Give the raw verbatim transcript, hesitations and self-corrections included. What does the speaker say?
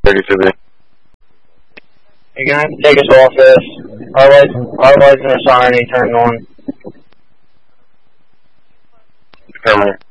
thirty-two B. You're going to have to take us off this. Our lights, our lights and our siren ain't turning on. Affirmative.